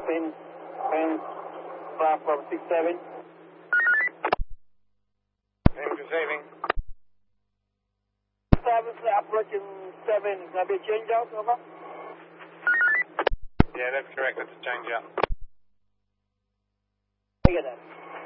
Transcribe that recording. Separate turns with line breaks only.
Pin, platform 67.
Name receiving.
7, approaching 7. Is that a change out, over?
Yeah, that's correct. That's a change out.
Take it then.